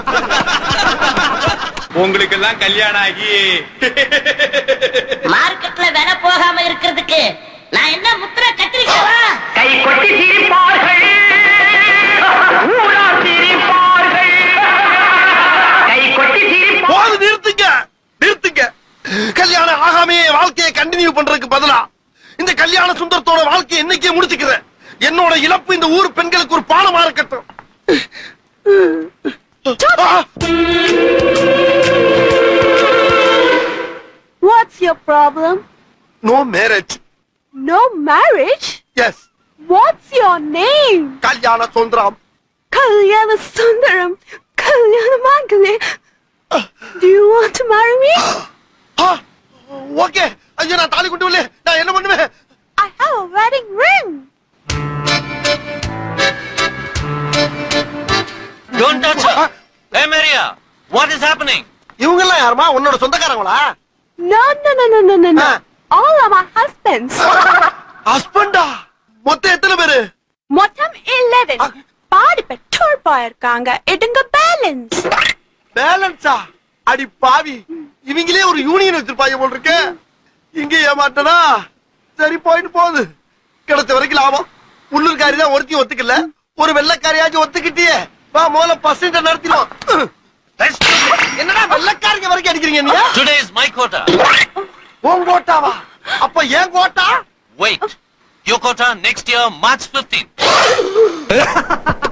உங்களுக்கு எல்லாம் கல்யாணம் ஆகி மார்க்கெட்ல விலை போகாம இருக்கிறதுக்கு நான் என்ன முத்திர கத்திரிக்கவா? கை கொட்டி சிரிப்பார்கள், ஊரார் சிரிப்பார்கள், கை கொட்டி சிரிப்பார்கள். நிறுத்துங்க நிறுத்துங்க. கல்யாணம் ஆகாமே வாழ்க்கையை கண்டினியூ பண்றதுக்கு பதிலா இந்த கல்யாண சுந்தரத்தோட வாழ்க்கையை இன்னைக்கே முடிச்சுக்கிறேன். என்னோட இழப்பு இந்த ஊர் பெண்களுக்கு ஒரு பாடமா இருக்கட்டும். What's your problem? No marriage. No marriage? Yes. What's your name? Kalyana Sundaram. Kalyana Sundaram. Kalyana Mangale. Do you want to marry me? Okay. ஐயோ நான் தாலி கொண்டு வரல. நான் என்ன பண்ணுவேன்? I have a wedding ring. Don't touch her. Hey Maria, what is happening? இவங்க எல்லாம் யாருமா? உன்னோட சொந்தக்காரங்களா? No. All are my husbands. ஹஸ்பண்டா? மொத்தம் எத்தனை பேரு? மொத்தம் 11. பாதி பெற்றோர் போயிருக்காங்க. எடுங்க பேலன்ஸ். பேலன்ஸா? அடி பாவி. இவங்களே ஒரு யூனியன் வச்சிருப்பாங்க போல இருக்கு. இங்க ஏமாட்டனா? சரி போயிட்டு போகுது. கிடைச்ச வரைக்கும் லாபம். உள்ளூர்காரி தான் ஒருத்தையும் ஒத்துக்கல. ஒரு வெள்ளக்காரியாச்சும் ஒத்துக்கிட்டியே. வா முதல்ல பசங்க நடத்தினோம். என்னடா வெள்ளக்காரிங்க வரைக்கும் அடிக்கிறீங்க நீங்க? Today is my quota. உன் கோட்டாவா? அப்ப ஏன் quota? Wait. Your quota next year, March 15th.